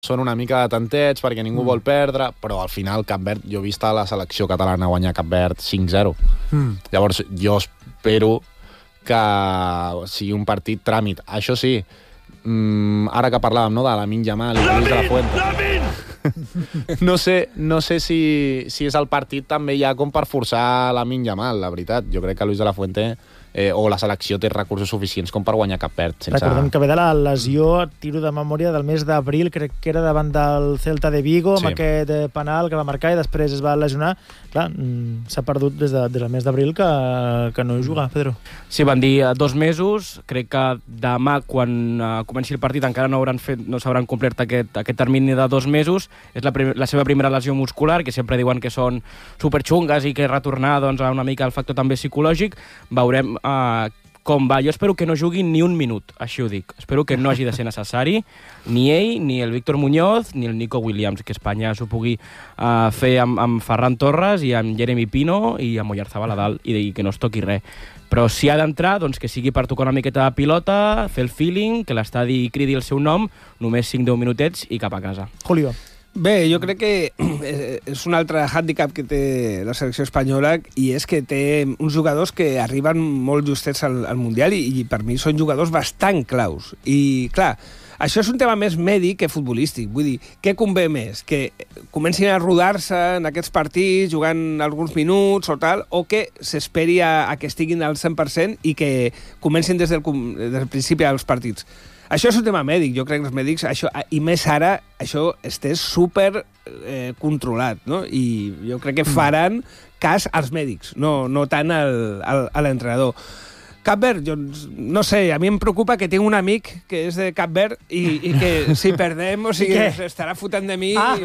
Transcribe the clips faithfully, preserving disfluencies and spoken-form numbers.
són una mica de tantets perquè ningú mm. vol perdre, però al final Cap Verd, jo he vist a la selecció catalana guanyar Cap Verd cinc zero. Mm. Llavors jo espero que sigui un partit tràmit. Això sí, mmm, ara que parlàvem, no, de Lamine Yamal i Luis de la Fuente, no sé, no sé si, si és el partit també ja com per forçar Lamine Yamal, la veritat. Jo crec que Luis de la Fuente Eh, o la selecció té recursos suficients com per guanyar Cap Verd. Sense... Recordem que ve de la lesió, tiro de memòria, del mes d'abril, crec que era davant del Celta de Vigo, sí. amb aquest eh, penal que va marcar i després es va lesionar. Clar, mm, s'ha perdut des, de, des del mes d'abril que, que no hi juga, Pedro. Sí, van dir eh, dos mesos. Crec que demà, quan eh, comenci el partit, encara no hauran fet, no s'hauran complert aquest, aquest termini de dos mesos. És la, la seva primera lesió muscular, que sempre diuen que són superxungues i que retornar doncs, a una mica el factor també psicològic. Veurem Uh, com va. Jo espero que no jugui ni un minut, així ho dic. Espero que no hagi de ser necessari ni ell, ni el Víctor Muñoz, ni el Nico Williams, que Espanya s'ho pugui uh, fer amb, amb Ferran Torres i amb Jeremy Pino i amb Oyarzabal a dalt i, i que no es toqui res. Però si ha d'entrar, doncs que sigui per tocar una miqueta de pilota, fer el feeling, que l'estadi cridi el seu nom, només cinc deu minutets i cap a casa. Julio. Bé, jo crec que és un altre hàndicap que té la selecció espanyola i és que té uns jugadors que arriben molt justets al, al Mundial i, i per mi són jugadors bastant claus. I, clar, això és un tema més mèdic que futbolístic. Vull dir, què convé més? Que comencin a rodar-se en aquests partits, jugant alguns minuts o tal, o que s'esperi a, a que estiguin al cent per cent i que comencin des del, des del principi dels partits? Això és un tema mèdic, jo crec que els mèdics, això, i més ara, això esté super eh, controlat, no? I jo crec que faran cas als mèdics, no, no tant al, al, a l'entrenador. Cap Verd, jo no sé, a mi em preocupa que tinc un amic que és de Cap Verd i, i que si perdem, o sigui, estarà fotent de mi. Ah.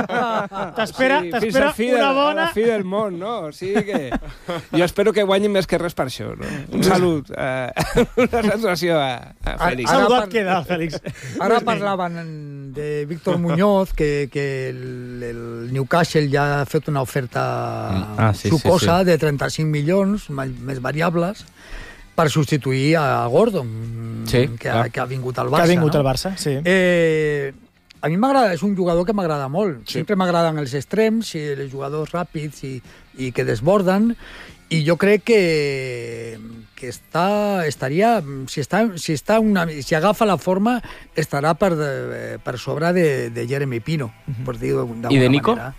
T'espera, sí, t'espera una del, bona... a la fi del món, no? O sigui que... Jo espero que guanyin més que res per això, no? Un salut, uh, una sensació a, a Fèlix. Ara Saludat queda, Fèlix. Ara parlaven de Víctor Muñoz, que, que el, el Newcastle ja ha fet una oferta ah, sí, sucosa sí, sí. de trenta-cinc milions, més variables, per substituir a Gordon, sí, que, ha, que ha vingut al Barça. Que ha vingut no? al Barça, sí. Eh, a mi m'agrada, és un jugador que m'agrada molt. Sí. Sempre m'agraden els extrems, i els jugadors ràpids i, i que desborden, i jo crec que, que està, estaria, si, està, si, està una, si agafa la forma, estarà per, de, per sobre de, de Jeremy Pino, uh-huh. per dir d'alguna I de Nico? manera.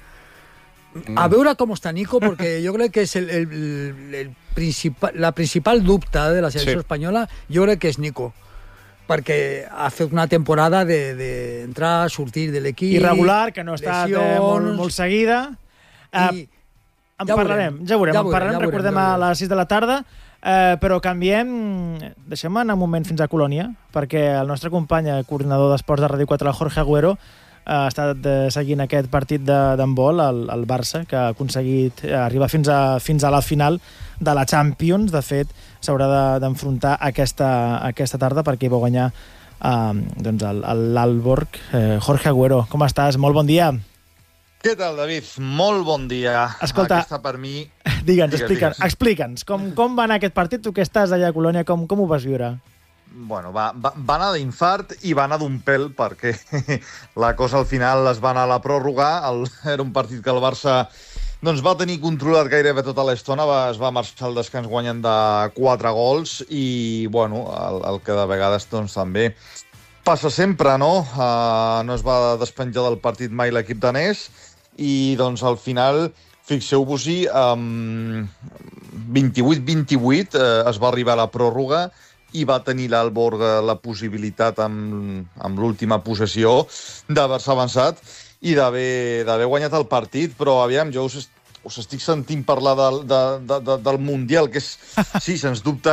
A veure com està Nico, perquè jo crec que és el, el, el principal, la principal dubte de la selecció sí. espanyola, jo crec que és Nico, perquè ha fet una temporada d'entrar, de, de sortir de l'equip... Irregular, que no ha estat eh, molt, molt seguida. Uh, I en ja parlarem, veurem, ja veurem, ja en parlarem, ja recordem ja a les sis de la tarda, uh, però canviem, deixem anar un moment fins a Colònia, perquè el nostre company, coordinador d'esports de Ràdio quatre, el Jorge Agüero, ha estat seguint aquest partit d'handbol, el, el Barça, que ha aconseguit arribar fins a, fins a la final de la Champions. De fet, s'haurà d'enfrontar de, aquesta, aquesta tarda perquè hi va guanyar eh, doncs l'Alborg. Eh, Jorge Agüero, com estàs? Molt bon dia. Què tal, David? Molt bon dia. Escolta, aquesta per mi... Digue'ns, explica'ns, explica'ns com, com va anar aquest partit, tu que estàs allà a Colònia, com, com ho vas viure? Bueno, va, va, va anar d'infart i va anar d'un pèl perquè la cosa al final es va anar a la pròrroga. El, era un partit que el Barça doncs, va tenir controlat gairebé tota l'estona, va, es va marxar al descans guanyant de quatre gols i bueno, el, el que de vegades doncs, també passa sempre, no? Uh, no es va despenjar del partit mai l'equip danès i doncs al final, fixeu-vos-hi, um, vint-i-vuit vint-i-vuit uh, es va arribar a la pròrroga i va tenir l'Alborg la possibilitat amb, amb l'última possessió d'haver-se avançat i d'haver guanyat el partit, però aviam, jo us, us estic sentint parlar del, de, de, de, del Mundial, que és, sí, sens dubte,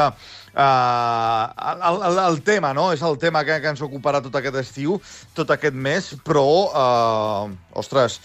uh, el, el, el tema, no? És el tema que, que ens ocuparà tot aquest estiu, tot aquest mes, però, uh, ostres,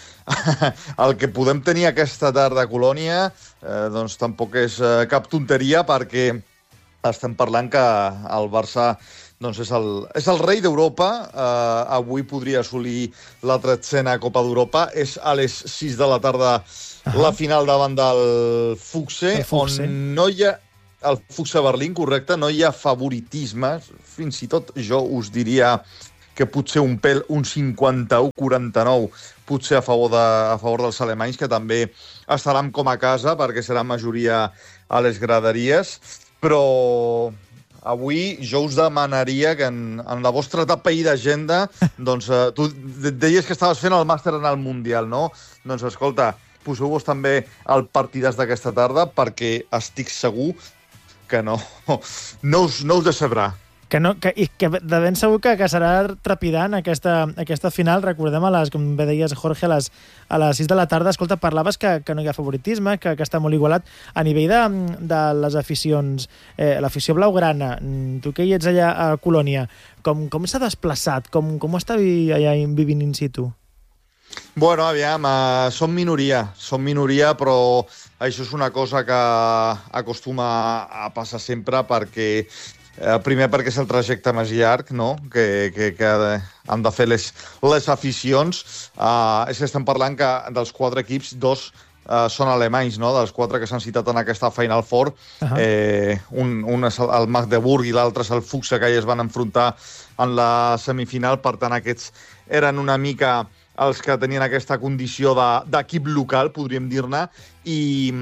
el que podem tenir aquesta tarda a Colònia, uh, doncs tampoc és uh, cap tonteria, perquè estem parlant que el Barça doncs és, el, és el rei d'Europa. Uh, avui podria assolir la tretzena Copa d'Europa. És a les sis de la tarda uh-huh. la final davant del Fuchse, on no hi ha... El Fuchse Berlín, correcte, no hi ha favoritisme. Fins i tot jo us diria que potser un pèl, un cinquanta-u quaranta-nou, potser a favor, de, a favor dels alemanys, que també estaran com a casa, perquè serà majoria a les graderies, però avui jo us demanaria que en, en la vostra etapa i d'agenda, doncs eh, tu deies que estaves fent el màster en el Mundial, no? Doncs escolta, poseu-vos també el partidàs d'aquesta tarda, perquè estic segur que no, no, us, no us decebrà. Que no, que, I que de ben segur que, que serà trepidant aquesta, aquesta final. Recordem, a les, com bé deies, Jorge, a les, a les sis de la tarda. Escolta, parlaves que, que no hi ha favoritisme, que, que està molt igualat. A nivell de, de les aficions, eh, l'afició blaugrana, tu que hi ets allà a Colònia, com, com s'ha desplaçat? Com, com ho està allà vivint in situ? Bueno, aviam, uh, som minoria, som minoria, però això és una cosa que acostuma a passar sempre, perquè Uh, primer perquè és el trajecte més llarg, no? que, que, que han de fer les, les aficions. Uh, és que estem parlant que dels quatre equips, dos uh, són alemanys, no? Dels quatre que s'han citat en aquesta Final Four. Uh-huh. eh, un, un és el Magdeburg i l'altre és el Fuchs, que es van enfrontar en la semifinal. Per tant, aquests eren una mica els que tenien aquesta condició d'equip de, local, podríem dir-ne, i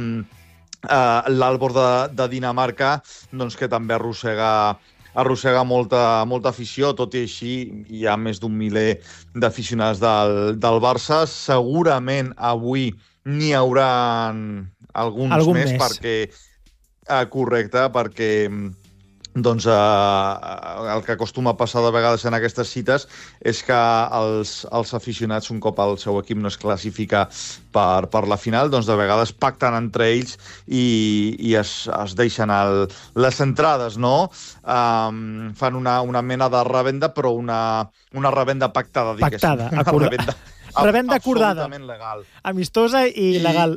Uh, l'Aalborg de, de Dinamarca, doncs, que també arrossega, arrossega molta, molta afició. Tot i així, hi ha més d'un miler d'aficionats del, del Barça. Segurament avui n'hi haurà alguns Algun més, més, perquè uh, correcte, perquè doncs eh, el que acostuma a passar de vegades en aquestes cites és que els, els aficionats, un cop el seu equip no es classifica per, per la final, doncs de vegades pacten entre ells i, i es, es deixen el, les entrades, no? Um, fan una, una mena de revenda, però una, una revenda pactada, diguéssim. Pactada, una acorda... revenda, revenda acordada. Absolutament legal. Amistosa i, I legal.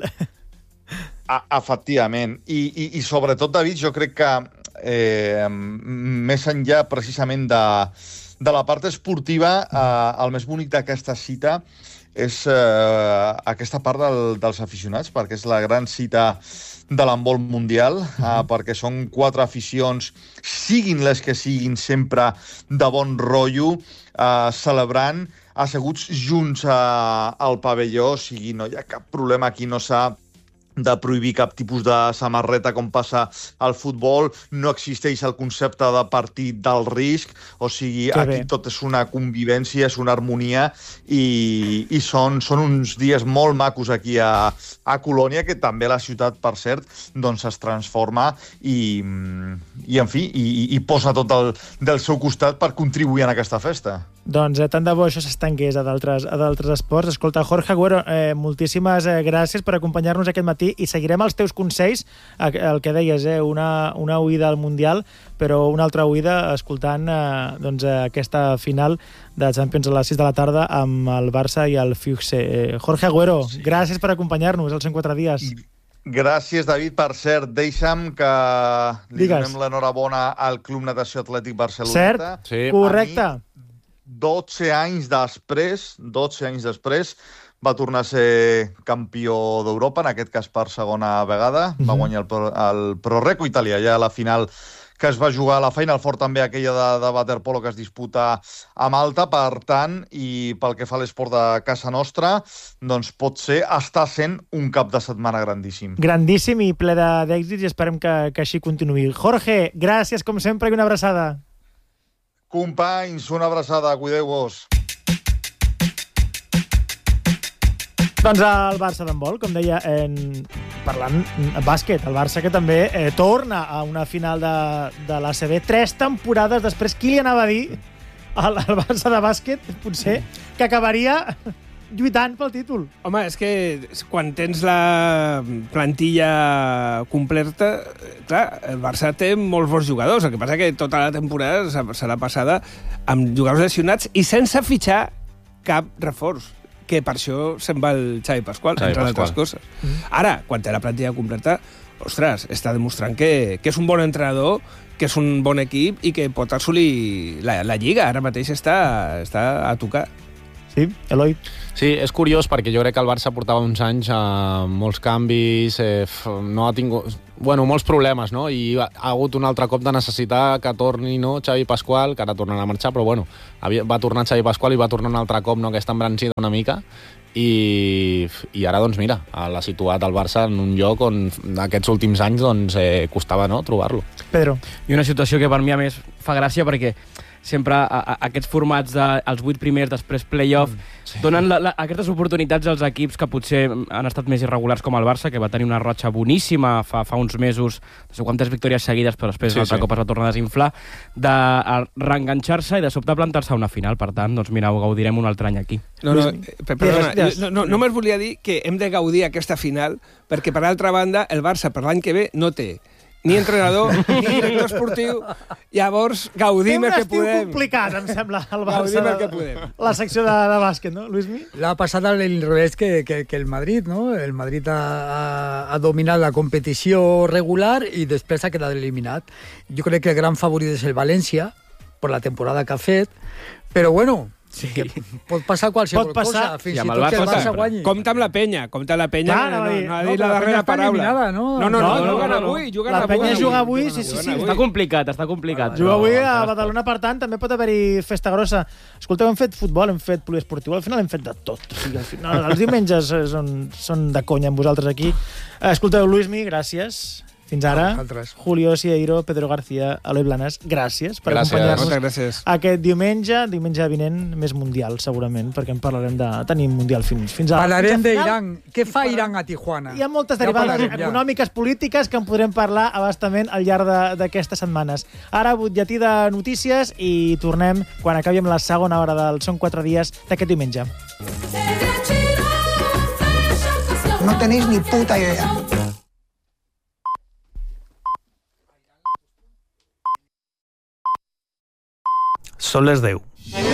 A, efectivament. I, i, I sobretot, David, jo crec que eh, més enllà precisament de, de la part esportiva, eh, el més bonic d'aquesta cita és eh, aquesta part del, dels aficionats, perquè és la gran cita de l'handbol mundial, eh, perquè són quatre aficions, siguin les que siguin, sempre de bon rotllo, eh, celebrant, asseguts junts eh, al pavelló. O sigui, no hi ha cap problema aquí, no s'ha de prohibir cap tipus de samarreta com passa al futbol, no existeix el concepte de partit del risc, o sigui, que aquí bé. Tot és una convivència, és una harmonia, i, i són, són uns dies molt macos aquí a, a Colònia, que també la ciutat, per cert, doncs es transforma i, i en fi, i, i posa tot el, del seu costat per contribuir en aquesta festa. Doncs eh, tant de bo això s'estengués a d'altres a d'altres esports. Escolta, Jorge Agüero, eh, moltíssimes eh, gràcies per acompanyar-nos aquest matí i seguirem els teus consells, eh, el que deies, eh, una, una oïda al Mundial, però una altra oïda escoltant eh, doncs, eh, aquesta final de Champions a les sis de la tarda amb el Barça i el Fuchs. Eh, Jorge Agüero, sí. Gràcies per acompanyar-nos als cent quatre dies. Gràcies, David. Per cert, deixa'm que li Digues. donem l'enhorabona al Club Natació Atlètic Barcelona. Cert, sí. Correcte. dotze anys després, dotze anys després, va tornar a ser campió d'Europa, en aquest cas per segona vegada. Mm-hmm. Va guanyar el, Pro, el Proreco Italià, ja a la final que es va jugar a la Final Four, també aquella de, de waterpolo que es disputa a Malta. Per tant, i pel que fa a l'esport de casa nostra, doncs pot ser, està sent un cap de setmana grandíssim. Grandíssim i ple d'èxits, i esperem que, que així continuï. Jorge, gràcies com sempre i una abraçada. Companys, una abraçada, cuideu-vos. Doncs el Barça d'handbol, com deia, en... parlant bàsquet, el Barça que també eh, torna a una final de, de l'A C B tres temporades després. Qui li anava a dir al, al Barça de bàsquet, potser, que acabaria lluitant pel títol? Home, és que quan tens la plantilla completa, clar, el Barça té molts bons jugadors. El que passa que tota la temporada serà passada amb jugadors lesionats i sense fitxar cap reforç, que per això se'n va el Xavi Pasqual, Xavi entre Pasqual. Altres coses. Mm. Ara, quan té la plantilla completa, ostres, està demostrant que, que és un bon entrenador, que és un bon equip i que pot assolir la, la Lliga. Ara mateix està, està a tocar. Sí, Eloi? Sí, és curiós perquè jo crec que el Barça portava uns anys a molts canvis, eh, no ha tingut... Bueno, molts problemes, no? I ha, ha hagut un altre cop de necessitar que torni, no?, Xavi Pasqual, que ara tornarà a marxar, però bueno, havia, va tornar Xavi Pasqual i va tornar un altre cop, no?, aquesta embranzida una mica, i, i ara, doncs, mira, l'ha situat el Barça en un lloc on aquests últims anys, doncs, eh, costava, no?, trobar-lo. Pedro. I una situació que per mi, a més, fa gràcia perquè sempre a, a, aquests formats dels vuit primers, després play-off, mm, sí. donen la, la, aquestes oportunitats als equips que potser han estat més irregulars com el Barça, que va tenir una ratxa boníssima fa, fa uns mesos, no sé quantes victòries seguides, però després sí, l'altre sí. cop es va tornar a desinflar, de reenganxar-se i de sobte plantar-se a una final. Per tant, doncs mira, ho gaudirem un altre any aquí. No, no, perdona, no, no, només volia dir que hem de gaudir aquesta final perquè, per altra banda, el Barça per l'any que ve no té ni entrenador, ni director esportiu, llavors gaudim el que podem. Té un estiu complicat, em sembla, el Barça. Gaudim el que podem. La secció de, de bàsquet, ¿no, Luismi? La passada al revés que, que, que el Madrid, ¿no? El Madrid ha, ha, ha dominat la competició regular i després ha quedat eliminat. Jo crec que el gran favorit és el València, per la temporada que ha fet, però bueno... Sí. Que pot passar qualsevol pot passar. cosa, fins i tot que el Barça guanyi. Compte amb la penya, compte amb la penya, Clar, no, no, no ha dit no, la darrera paraula. No, no, no, no, no, no, juguen avui, juguen la avui. La penya juga avui, sí, sí, sí. Està complicat, està complicat. Juga avui a Badalona, per tant, també pot haver-hi festa grossa. Escolteu, hem fet futbol, hem fet poliesportiu, al final hem fet de tot. O sigui, al final, els diumenges són, són de conya amb vosaltres aquí. Escolteu, Luismi, gràcies. Fins ara, Julio Sieiro, Pedro García, Eloi Blanes, gràcies per acompanyar-nos aquest diumenge, diumenge vinent, més mundial, segurament, perquè en parlarem de tenir mundial fins, fins a... Parlarem d'Iran. Què fa Iran a Tijuana? Hi ha moltes derivades ja econòmiques, polítiques, que en podrem parlar abastament al llarg d'aquestes setmanes. Ara, butlletí de notícies i tornem quan acabi amb la segona hora del Són quatre dies d'aquest diumenge. No tenéis ni puta idea. Són les deu.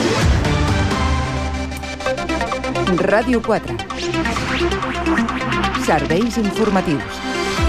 Ràdio quatre. Serveis informatius.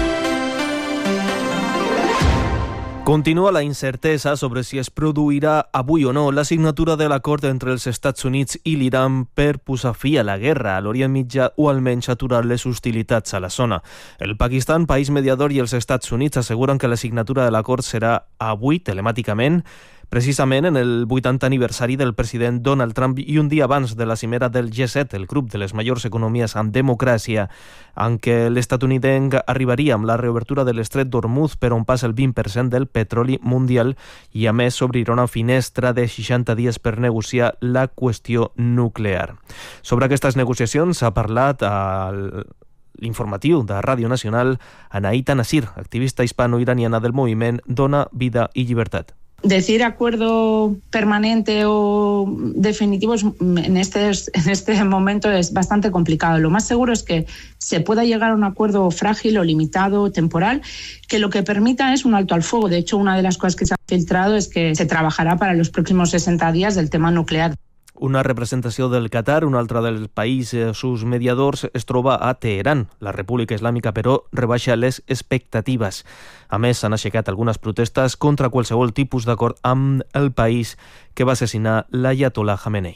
Continua la incertesa sobre si es produirà avui o no la signatura de l'acord entre els Estats Units i l'Iran per posar fi a la guerra a l'Orient Mitjà o almenys aturar les hostilitats a la zona. El Pakistan, país mediador, i els Estats Units asseguren que la signatura de l'acord serà avui, telemàticament, precisament en el vuitantè aniversari del president Donald Trump i un dia abans de la cimera del G set, el grup de les majors economies amb democràcia, en què l'estatunidenc arribaria amb la reobertura de l'estret d'Hormuz per on passa el vint per cent del petroli mundial i, a més, s'obrirà una finestra de seixanta dies per negociar la qüestió nuclear. Sobre aquestes negociacions ha parlat al l'informatiu de Ràdio Nacional Anaïta Nasir, activista hispano-iraniana del moviment Dona, Vida i Llibertat. Decir acuerdo permanente o definitivo en este, en este momento es bastante complicado. Lo más seguro es que se pueda llegar a un acuerdo frágil o limitado, temporal, que lo que permita es un alto al fuego. De hecho, una de las cosas que se ha filtrado es que se trabajará para los próximos sesenta días del tema nuclear. Una representació del Qatar, un altre dels països mediadors, es troba a Teheran. La República Islàmica, però, rebaixa les expectatives. A més, s'han aixecat algunes protestes contra qualsevol tipus d'acord amb el país que va assassinar l'Ayatollah Khamenei.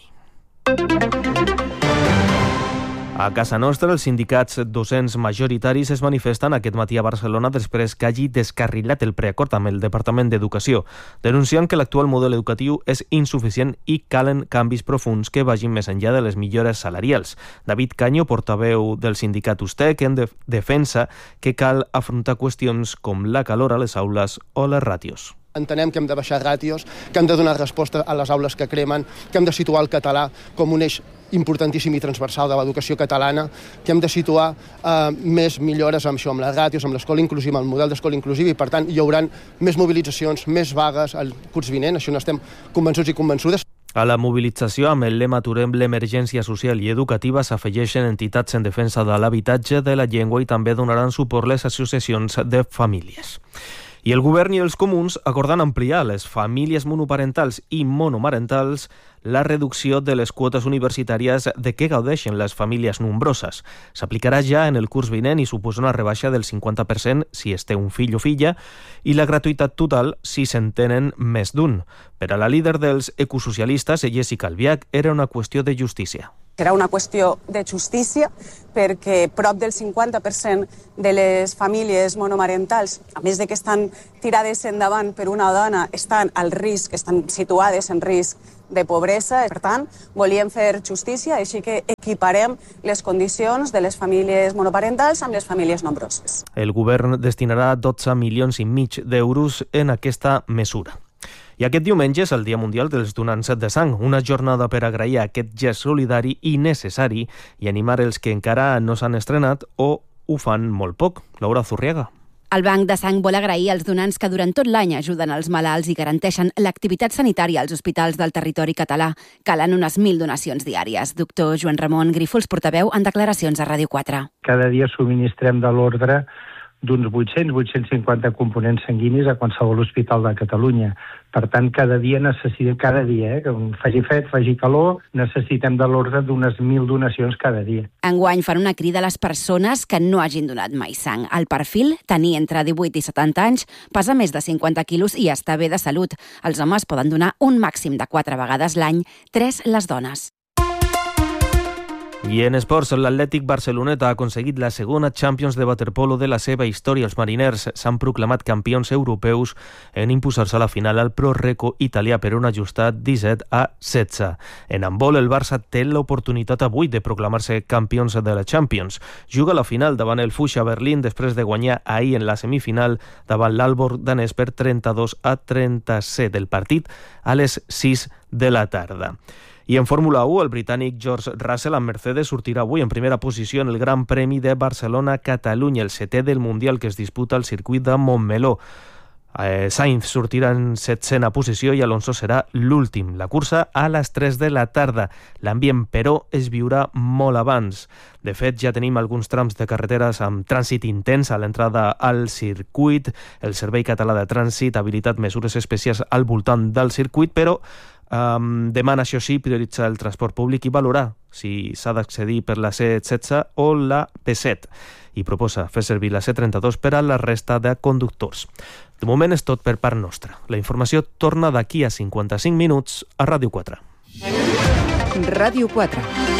A casa nostra, els sindicats docents majoritaris es manifesten aquest matí a Barcelona després que hagi descarrilat el preacord amb el Departament d'Educació, denunciant que l'actual model educatiu és insuficient i calen canvis profuns que vagin més enllà de les millores salarials. David Caño, portaveu del sindicat USTEC, en def- defensa que cal afrontar qüestions com la calor a les aules o les ràtios. Entenem que hem de baixar ràtios, que hem de donar resposta a les aules que cremen, que hem de situar el català com un eix importantíssim i transversal de l'educació catalana, que hem de situar eh, més millores amb això, amb les ràtios, amb l'escola inclusiva, amb el model d'escola inclusiva, i per tant hi haurà més mobilitzacions, més vagues al curs vinent, això n'estem convençuts i convençudes. A la mobilització amb el lema Aturem l'emergència social i educativa s'afegeixen entitats en defensa de l'habitatge, de la llengua i també donaran suport les associacions de famílies. I el govern i els comuns acorden ampliar a les famílies monoparentals i monomarentals la reducció de les quotes universitàries de què gaudeixen les famílies nombroses. S'aplicarà ja en el curs vinent i suposa una rebaixa del cinquanta per cent si es té un fill o filla i la gratuïtat total si se'n tenen més d'un. Per a la líder dels ecosocialistes, Jessica Albiach, era una qüestió de justícia. Serà una qüestió de justícia perquè prop del cinquanta per cent de les famílies monomarentals, a més de que estan tirades endavant per una dona, estan al risc, estan situades en risc de pobresa. Per tant, volíem fer justícia, així que equiparem les condicions de les famílies monoparentals amb les famílies nombroses. El govern destinarà dotze milions i mig d'euros en aquesta mesura. I aquest diumenge és el Dia Mundial dels Donants de Sang, una jornada per agrair aquest gest solidari i necessari i animar els que encara no s'han estrenat o ho fan molt poc. Laura Zurriaga. El Banc de Sang vol agrair als donants que durant tot l'any ajuden els malalts i garanteixen l'activitat sanitària als hospitals del territori català. Calen unes mil donacions diàries. Doctor Joan Ramon Grífols, portaveu en declaracions a Ràdio quatre. Cada dia subministrem de l'ordre d'uns vuit-cents a vuit-cents cinquanta components sanguinis a qualsevol hospital de Catalunya. Per tant, cada dia necessitem, cada dia, eh, que faci fred, faci calor, necessitem de l'ordre d'unes mil donacions cada dia. Enguany fan una crida a les persones que no hagin donat mai sang. El perfil, tenir entre divuit i setanta anys, pesa més de cinquanta quilos i està bé de salut. Els homes poden donar un màxim de quatre vegades l'any, tres les dones. I en esports, l'Atlètic Barceloneta ha aconseguit la segona Champions de waterpolo de la seva història. Els mariners s'han proclamat campions europeus en imposar-se a la final al Pro Reco italià per un ajustat disset a setze. En handbol, el Barça té l'oportunitat avui de proclamar-se campions de la Champions. Juga a la final davant el Fuchsia Berlín després de guanyar ahir en la semifinal davant l'Aalborg danès per trenta-dos a trenta-set. El partit a les sis de la tarda. I en Fórmula u, el britànic George Russell amb Mercedes sortirà avui en primera posició en el Gran Premi de Barcelona-Catalunya, el setè del Mundial que es disputa al circuit de Montmeló. Eh, Sainz sortirà en setzena posició i Alonso serà l'últim. La cursa a les tres de la tarda. L'ambient, però, es viurà molt abans. De fet, ja tenim alguns trams de carreteres amb trànsit intens a l'entrada al circuit. El Servei Català de Trànsit ha habilitat mesures especials al voltant del circuit, però Um, demana, això sí, prioritzar el transport públic i valorar si s'ha d'accedir per la C setze o la P set i proposa fer servir la C trenta-dos per a la resta de conductors. De moment és tot per part nostra. La informació torna d'aquí a cinquanta-cinc minuts a Ràdio quatre. Ràdio quatre.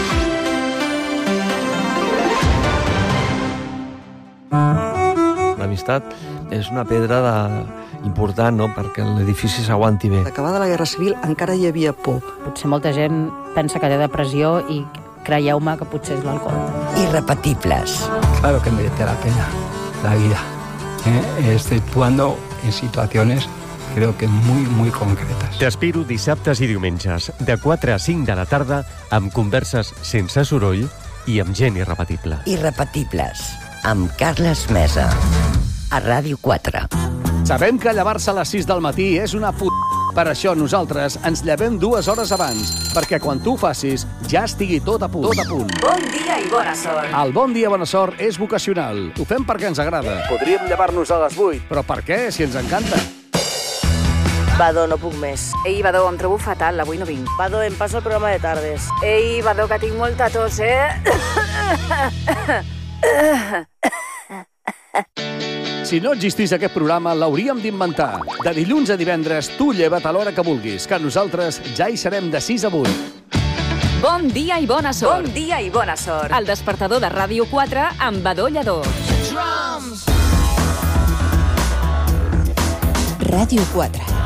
L'amistat és una pedra de important, no?, perquè l'edifici s'aguanti bé. Acabada la Guerra Civil encara hi havia por. Potser molta gent pensa que té depressió i creieu-me que potser és l'alcohol. Irrepetibles. Claro que merece la pena la vida, ¿eh? Exceptuando en situaciones creo que muy, muy concretas. T'espero dissabtes i diumenges, de quatre a cinc de la tarda, amb converses sense soroll i amb gent irrepetible. Irrepetibles, amb Carles Mesa, a Ràdio quatre. Sabem que llevar-se a les sis del matí és una p***. Per això nosaltres ens llevem dues hores abans, perquè quan tu ho facis ja estigui tot a punt. Tot a punt. Bon dia i bona sort. El Bon dia, bona sort és vocacional. Ho fem perquè ens agrada. Podríem llevar-nos a les vuit. Però per què, si ens encanta? Badó, no puc més. Ei, Badó, em trobo fatal, avui no vinc. Badó, em passo el programa de tardes. Ei, Badó, que tinc molta tos, eh? Si no existís aquest programa, l'hauríem d'inventar. De dilluns a divendres, tu lleva't a l'hora que vulguis, que nosaltres ja hi serem de sis a vuit. Bon dia i bona sort. Bon dia i bona sort. El despertador de Ràdio quatre amb Badó Lledó. Ràdio quatre.